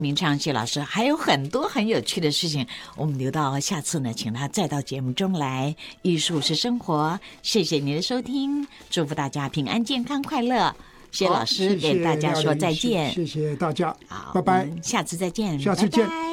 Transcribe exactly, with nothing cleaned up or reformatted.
明昌谢老师还有很多很有趣的事情，我们留到下次呢，请他再到节目中来。艺术是生活，谢谢您的收听，祝福大家平安、健康、快乐。谢老师给大家说再见， 谢谢大家， 好， 拜拜， 下次再见， 下次见。 拜拜。